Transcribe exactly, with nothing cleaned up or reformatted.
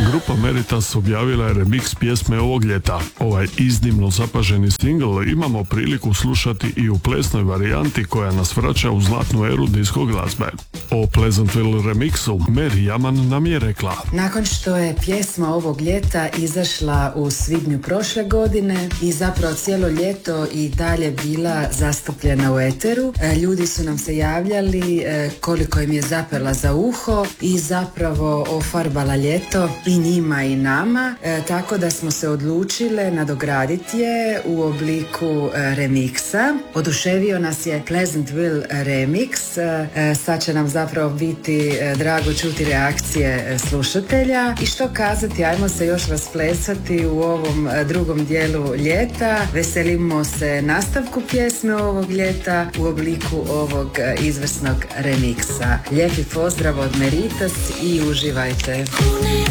Grupa Meritas objavila je remix pjesme ovog ljeta. Ovaj iznimno zapaženi singl imamo priliku slušati i u plesnoj varijanti koja nas vraća u zlatnu eru disco glazbe. O Pleasantville remixu Mary Jaman nam je rekla: nakon što je pjesma ovog ljeta izašla u svibnju prošle godine i zapravo cijelo ljeto i dalje bila zastupljena u eteru, ljudi su nam se javljali koliko im je zapela za uho i zapravo ofarbala ljeto i njima i nama, tako da smo se odlučile nadograditi je u obliku remiksa. Oduševio nas je Pleasantville remix. Sad će nam zapravo biti drago čuti reakcije slušatelja i što kazati, ajmo se još rasplesati u ovom drugom dijelu ljeta. Veselimo se nastavku pjesme ovog ljeta u obliku ovog izvrsnog remiksa. Lijepi pozdrav od Meritas i uživajte.